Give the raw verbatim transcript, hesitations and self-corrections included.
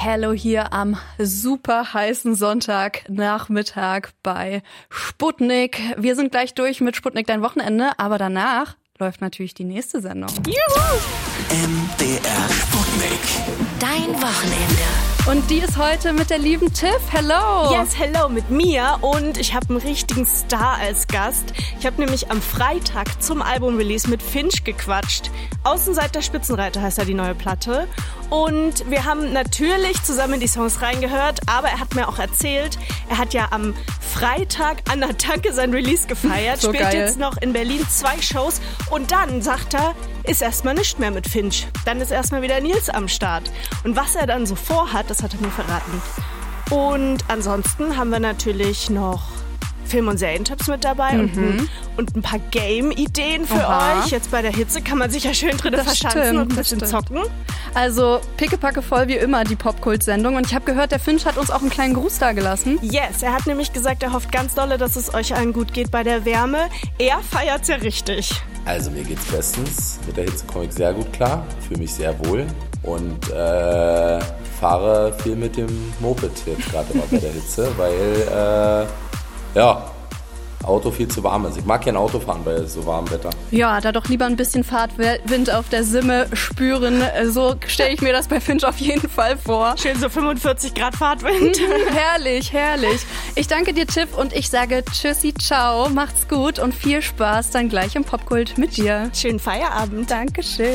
Hello hier am super heißen Sonntagnachmittag bei Sputnik. Wir sind gleich durch mit Sputnik dein Wochenende, aber danach läuft natürlich die nächste Sendung. Juhu! M D R Sputnik. Dein Wochenende. Und die ist heute mit der lieben Tiff. Hello! Yes, hello mit mir. Und ich habe einen richtigen Star als Gast. Ich habe nämlich am Freitag zum Album-Release mit Finch gequatscht. Außenseiter Spitzenreiter heißt ja die neue Platte. Und wir haben natürlich zusammen die Songs reingehört, aber er hat mir auch erzählt, er hat ja am Freitag an der Tanke sein Release gefeiert, so spielt geil. jetzt noch in Berlin zwei Shows und dann, sagt er, ist erstmal nicht mehr mit Finch. Dann ist erstmal wieder Nils am Start. Und was er dann so vorhat, das hat er mir verraten. Und ansonsten haben wir natürlich noch Film- und Serientipps mit dabei Mhm. und, ein, und ein paar Game-Ideen für Aha. euch. Jetzt bei der Hitze kann man sich ja schön drin Das verschanzen stimmt, und ein das bisschen stimmt. zocken. Also pickepacke voll wie immer die Popkult-Sendung. Und ich habe gehört, der Finch hat uns auch einen kleinen Gruß da gelassen. Yes, er hat nämlich gesagt, er hofft ganz dolle, dass es euch allen gut geht bei der Wärme. Er feiert's ja richtig. Also mir geht's bestens. Mit der Hitze komme ich sehr gut klar. Fühle mich sehr wohl. Und äh, fahre viel mit dem Moped jetzt gerade immer bei der Hitze, weil äh, ja, Auto viel zu warm ist. Ich mag kein Auto fahren bei so warmem Wetter. Ja, da doch lieber ein bisschen Fahrtwind auf der Simme spüren. So stelle ich mir das bei Finch auf jeden Fall vor. Schön so fünfundvierzig Grad Fahrtwind. Herrlich, herrlich. Ich danke dir, Tiff, und ich sage tschüssi, ciao, macht's gut und viel Spaß dann gleich im Popkult mit dir. Schönen Feierabend. Dankeschön.